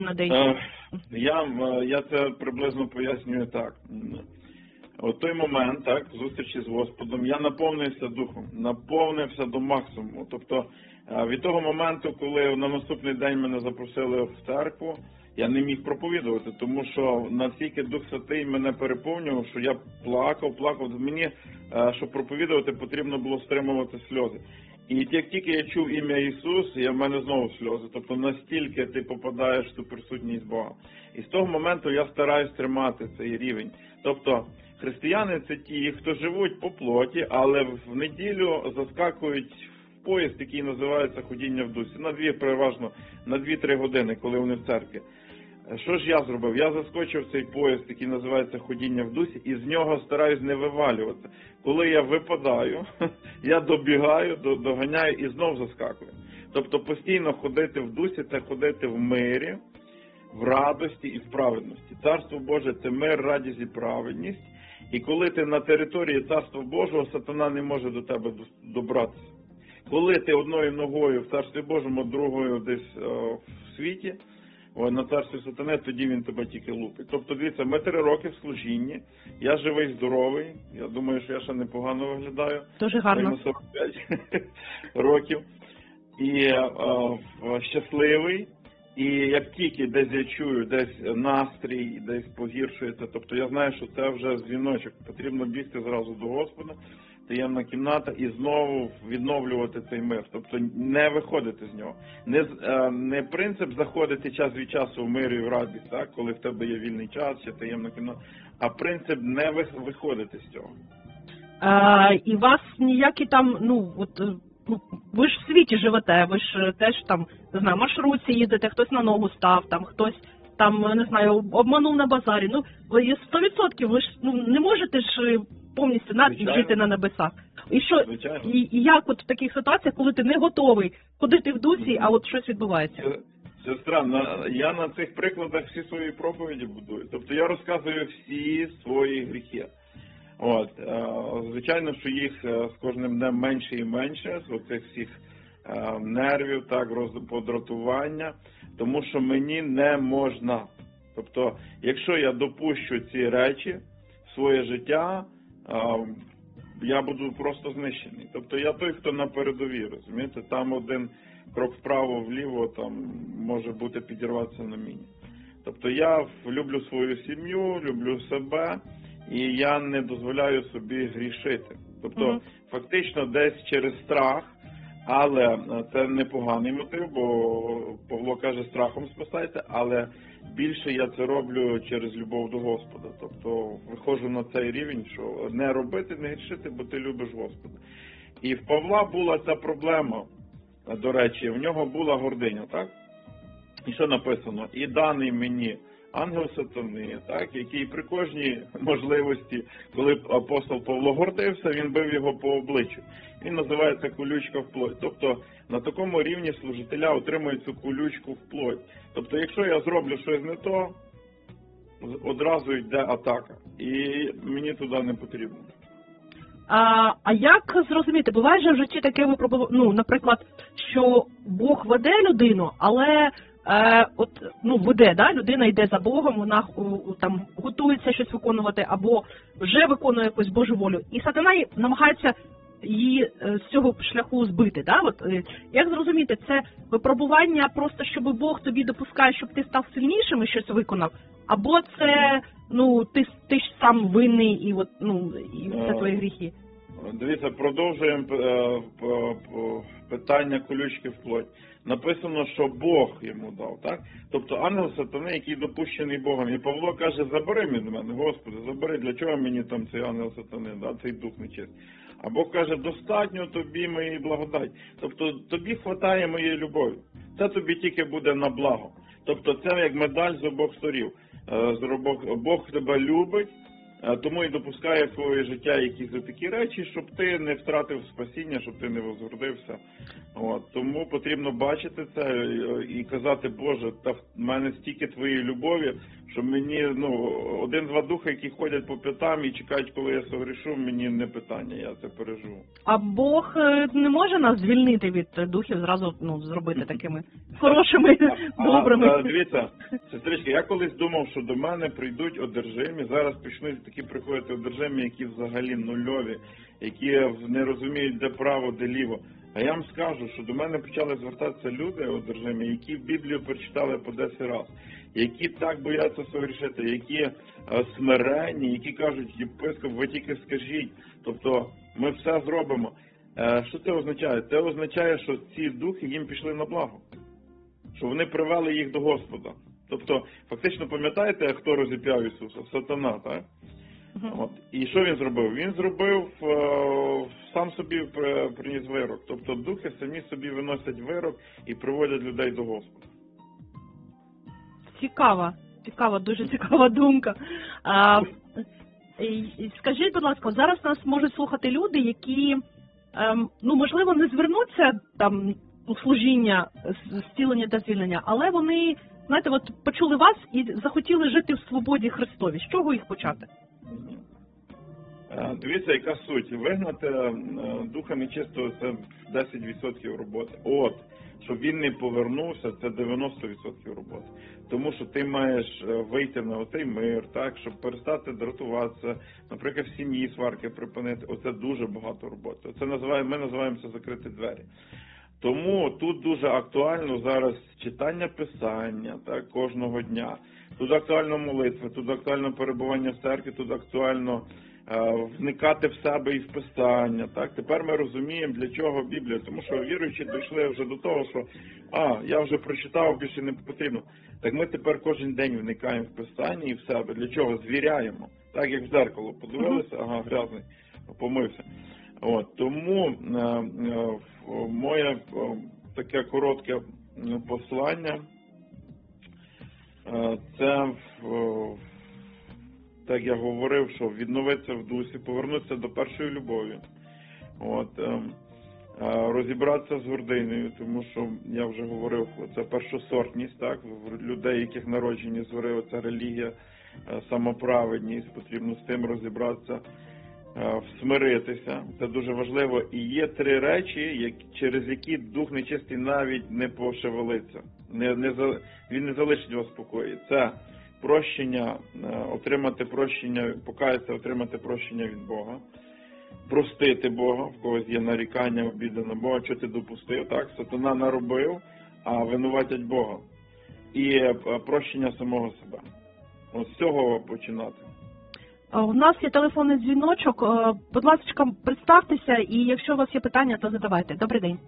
на день? Я це приблизно пояснюю так. От той момент, так, зустрічі з Господом, я наповнився духом, наповнився до максимуму. Тобто від того моменту, коли на наступний день мене запросили в церкву, я не міг проповідувати, тому що настільки Дух Святий мене переповнював, що я плакав. Мені, щоб проповідувати, потрібно було стримувати сльози. І як тільки я чув ім'я Ісус, в мене знову сльози. Тобто настільки ти попадаєш в ту присутність Бога. І з того моменту я стараюсь тримати цей рівень. Тобто християни – це ті, хто живуть по плоті, але в неділю заскакують в поїзд, який називається ходіння в дусі. Переважно на 2-3 години, коли вони в церкві. Що ж я зробив? Я заскочив в цей поїзд, який називається ходіння в дусі, і з нього стараюсь не вивалюватися. Коли я випадаю, я добігаю, доганяю і знов заскакую. Тобто постійно ходити в дусі – це ходити в мирі, в радості і в праведності. Царство Боже – це мир, радість і праведність. І коли ти на території Царства Божого, сатана не може до тебе добратися. Коли ти одною ногою в Царстві Божому, другою десь в світі, на царстві сатани, тоді він тебе тільки лупить. Тобто, дивіться, ми 3 роки в служінні, я живий, здоровий, я думаю, що я ще непогано виглядаю. Дуже гарно. На 45 років. І щасливий. І як тільки десь я чую, десь настрій, десь погіршується, тобто я знаю, що це вже дзвіночок. Потрібно бігти зразу до Господа, таємна кімната, і знову відновлювати цей мир. Тобто не виходити з нього. Не принцип заходити час від часу в мир і в радість, так, коли в тебе є вільний час, чи таємна кімната, а принцип не виходити з цього. І вас ніякі там, ви ж в світі живете, ви ж теж там, не знаю, маршрутці їздите, хтось на ногу став, там хтось там, не знаю, обманув на базарі. 100% ви ж не можете ж повністю жити на небесах. І що, і як от в таких ситуаціях, коли ти не готовий ходити в дусі, а от щось відбувається? Сестра, я на цих прикладах всі свої проповіді будую. Тобто я розказую всі свої гріхи. Звичайно, що їх з кожним днем менше і менше, з оцих всіх нервів, так, подратування, тому що мені не можна. Тобто, якщо я допущу ці речі в своє життя, я буду просто знищений. Тобто я той, хто на передовій, розумієте? Там один крок вправо-вліво, там може бути підірватися на міні. Тобто я люблю свою сім'ю, люблю себе, і я не дозволяю собі грішити. Тобто фактично десь через страх, але це непоганий мотив, бо Павло каже, страхом спасайте, але більше я це роблю через любов до Господа. Тобто виходжу на цей рівень, що не робити, не грішити, бо ти любиш Господа. І в Павла була ця проблема, до речі, в нього була гординя, так? І що написано? І даний мені ангел сатани, так, який при кожній можливості, коли апостол Павло гордився, він бив його по обличчю. Він називається колючка в плоть. Тобто на такому рівні служителя отримують цю колючку в плоть. Тобто якщо я зроблю щось не то, одразу йде атака. І мені туди не потрібно. А як зрозуміти, буває же в житті таке випробування, наприклад, що Бог веде людину, але веде, да? Людина йде за Богом, вона там готується щось виконувати або вже виконує якусь Божу волю. І сатана намагається її з цього шляху збити. Да? Як зрозуміти, це випробування просто, щоб Бог тобі допускає, щоб ти став сильнішим і щось виконав, або це ти ж сам винний і це твої гріхи? Дивіться, продовжуємо питання колючки в плоть. Написано, що Бог йому дав, так? Тобто ангел сатани, який допущений Богом. І Павло каже, забери від мене, Господи, забери, для чого мені там цей ангел сатани, да, цей дух нечистий. А Бог каже, достатньо тобі моєї благодаті. Тобто тобі хватає моєї любові. Це тобі тільки буде на благо. Тобто це як медаль з обох сторін. Бог тебе любить, тому і допускає в своє життя якісь такі речі, щоб ти не втратив спасіння, щоб ти не возгордився. Тому потрібно бачити це і казати, Боже, та в мене стільки твоєї любові, що мені, один-два духи, які ходять по п'ятам і чекають, коли я согрішу, мені не питання, я це переживу. А Бог не може нас звільнити від духів, зразу зробити такими хорошими, добрими? Дивіться, сестричка, я колись думав, що до мене прийдуть одержимі, зараз почнуть такі приходити одержимі, які взагалі нульові, які не розуміють, де право, де ліво. А я вам скажу, що до мене почали звертатися люди одержимі, які Біблію прочитали по 10 разів, які так бояться согрішити, які смиренні, які кажуть, єпископ, ви тільки скажіть, тобто ми все зробимо. Що це означає? Це означає, що ці духи їм пішли на благо, що вони привели їх до Господа. Тобто, фактично, пам'ятаєте, хто розіп'яв Ісуса? Сатана, так? І що він зробив? Він зробив, сам собі приніс вирок. Тобто духи самі собі виносять вирок і приводять людей до Господа. Цікава, дуже цікава думка. Скажіть, будь ласка, зараз нас можуть слухати люди, які, можливо, не звернуться там у служіння, зцілення та звільнення, але вони, знаєте, почули вас і захотіли жити в свободі Христовій. З чого їх почати? Дивіться, яка суть. Вигнати духа нечистого – це 10% роботи. Щоб він не повернувся, це 90% роботи. Тому що ти маєш вийти на оцей мир, так, щоб перестати дратуватися, наприклад, в сім'ї сварки припинити. Оце дуже багато роботи. Ми називаємо це закриті двері. Тому тут дуже актуально зараз читання Писання, так, кожного дня. Тут актуально молитва, тут актуально перебування в церкві, тут актуально вникати в себе і в Писання. Так? Тепер ми розуміємо, для чого Біблія. Тому що віруючі дійшли вже до того, що я вже прочитав, більше не потрібно. Так ми тепер кожен день вникаємо в Писання і в себе. Для чого? Звіряємо. Так, як в дзеркало. Подивилися, грязний, помився. Тому моє таке коротке послання це так я говорив, що відновитися в дусі, повернутися до першої любові, розібратися з гординою, тому що я вже говорив, це першосортність, так, людей, яких народжені згори, це релігія, самоправедність, потрібно з тим розібратися, смиритися, це дуже важливо. І є 3 речі, через які дух нечистий навіть не пошевелиться, він не залишить вас в спокої. Це прощення, отримати прощення, покаятися, отримати прощення від Бога, простити Бога, в когось є нарікання, обіда на Бога, що ти допустив, так, сатана наробив, а винуватять Бога. І прощення самого себе. З цього починати. У нас є телефонний дзвіночок. Будь ласка, представтеся, і якщо у вас є питання, то задавайте. Добрий день.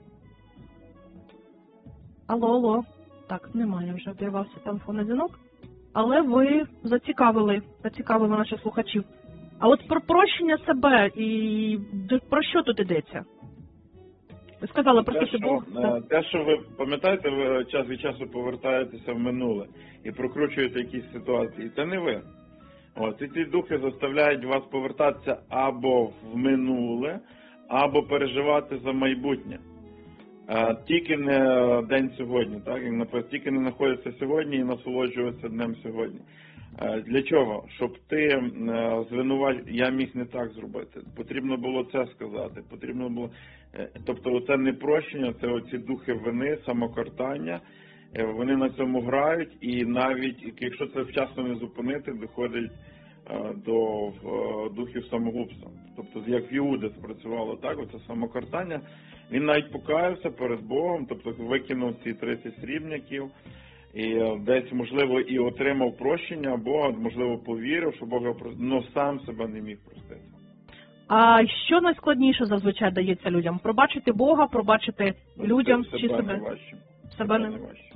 Алло. Так, немає, вже обірвався телефонний дзвінок. Але ви зацікавили наших слухачів. А от про прощення себе, і про що тут йдеться? Ви сказали просити Бог. Те, що ви пам'ятаєте, ви час від часу повертаєтеся в минуле і прокручуєте якісь ситуації. Це не ви. І ці духи заставляють вас повертатися або в минуле, або переживати за майбутнє. Тільки не день сьогодні, так, як написано, тільки не знаходитися сьогодні і насолоджуватися днем сьогодні. Для чого? Щоб ти я міг не так зробити. Потрібно було це сказати. Потрібно було, тобто це не прощення, це оці духи вини, самокартання. Вони на цьому грають, і навіть якщо це вчасно не зупинити, доходить до духів самогубства. Тобто як в Іуди спрацювало, так, оце самокартання. Він навіть покаявся перед Богом, тобто викинув ці 30 срібняків, і десь, можливо, і отримав прощення Бога, можливо, повірив, що Бог його простив, але сам себе не міг простити. А що найскладніше зазвичай дається людям? Пробачити Бога, пробачити людям чи себе? Себе не важче.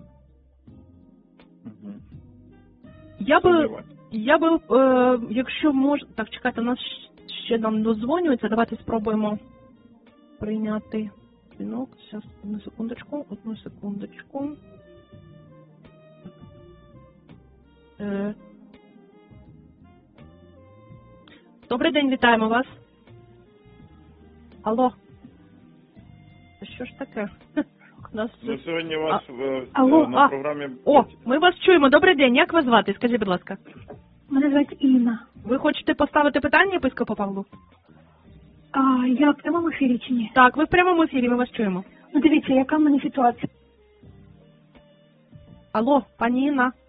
Я би, якщо можна... Так, чекайте, у нас ще нам дозвонюється, давайте спробуємо прийняти дзвінок. Зараз, одну секундочку. Добрий день, вітаємо вас. Алло. Та що ж таке? У нас Ну, сьогодні у вас Алло, на програмі... О, ми вас чуємо. Добрий день. Як вас звати? Скажіть, будь ласка. Мене звати Інна. Ви хочете поставити питання єпископу Павлу? Я в прямому ефірі чи ні? Так, ви в прямому ефірі, ми вас чуємо. Ну дивіться, яка в мене ситуація. Алло, пані Інна.